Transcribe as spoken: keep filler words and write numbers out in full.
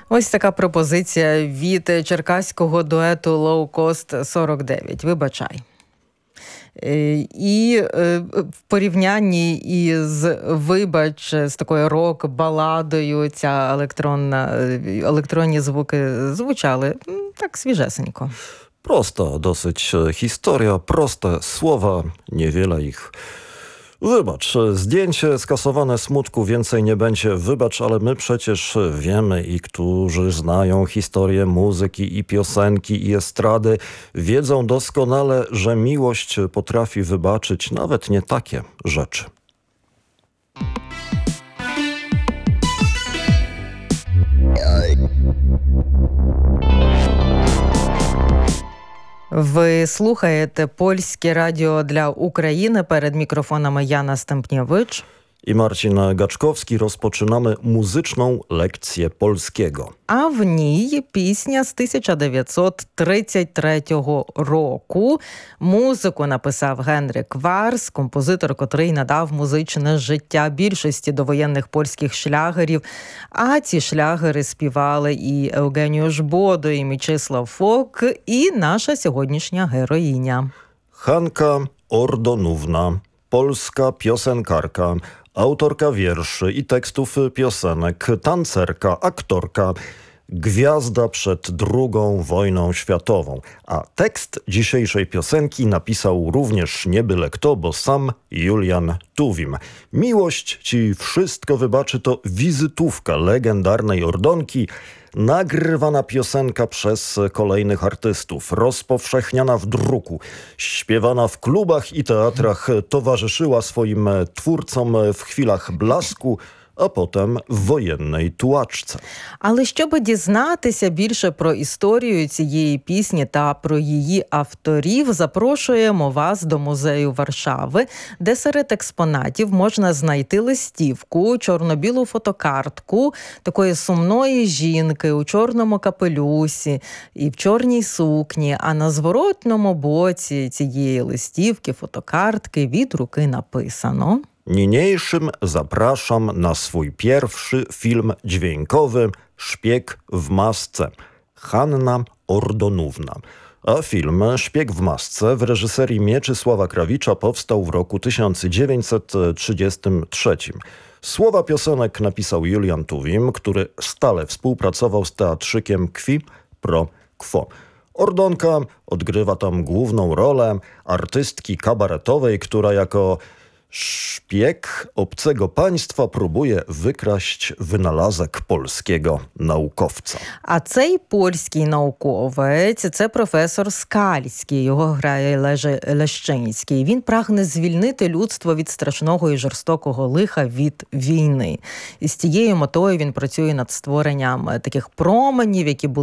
Ось така пропозиція від черкаського дуету Low Cost сорок дев'ять. Вибачай. І в порівнянні із «Вибач» з такою рок-баладою ця електронна, електронні звуки звучали так свіжесенько. Prosta dosyć historia, proste słowa, niewiele ich. Wybacz, zdjęcie skasowane smutku, więcej nie będzie. Wybacz, ale my przecież wiemy i którzy znają historię muzyki i piosenki i estrady, wiedzą doskonale, że miłość potrafi wybaczyć nawet nie takie rzeczy. Ви слухаєте Польське радіо для України. Перед мікрофонами Jana Stępniewicz i Marcin Gaczkowski. Rozpoczynamy muzyczną lekcję polskiego. А в ній пісня з тисяча дев'ятсот тридцять третього року. Музику написав Генрик Варс, композитор, котрий надав музичне життя більшості довоєнних польських шлягерів. А ці шлягери співали і Евгеніуш Бодо, і Мічислав Фок, і наша сьогоднішня героїня. Hanka Ordonówna, polska piosenkarka, autorka wierszy i tekstów piosenek, tancerka, aktorka, gwiazda przed drugą wojną światową. A tekst dzisiejszej piosenki napisał również nie byle kto, bo sam Julian Tuwim. Miłość ci wszystko wybaczy to wizytówka legendarnej Ordonki, nagrywana piosenka przez kolejnych artystów, rozpowszechniana w druku, śpiewana w klubach i teatrach, towarzyszyła swoim twórcom w chwilach blasku, а потім в воєнній туачці. Але щоб дізнатися більше про історію цієї пісні та про її авторів, запрошуємо вас до музею Варшави, де серед експонатів можна знайти листівку, чорно-білу фотокартку такої сумної жінки у чорному капелюсі і в чорній сукні, а на зворотному боці цієї листівки, фотокартки від руки написано: Niniejszym zapraszam na swój pierwszy film dźwiękowy Szpieg w masce. Hanna Ordonówna. A film Szpieg w masce w reżyserii Mieczysława Krawicza powstał w roku tysiąc dziewięćset trzydziestym trzecim. Słowa piosenek napisał Julian Tuwim, który stale współpracował z teatrzykiem Qui Pro Quo. Ordonka odgrywa tam główną rolę artystki kabaretowej, która jako szpieg obcego państwa próbuje wykraść wynalazek polskiego naukowca. А цей польський науковець – це професор Скальський, його грає Леже Лещинський. Він прагне звільнити людство від страшного і жорстокого лиха від війни. І з цією метою він працює над створенням таких променів, які були